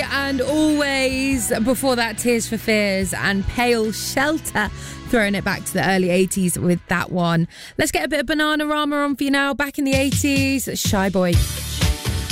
and Always. Before that, Tears for Fears and Pale Shelter, throwing it back to the early 80s with that one. Let's get a bit of Bananarama on for you now. Back in the 80s, Shy Boy.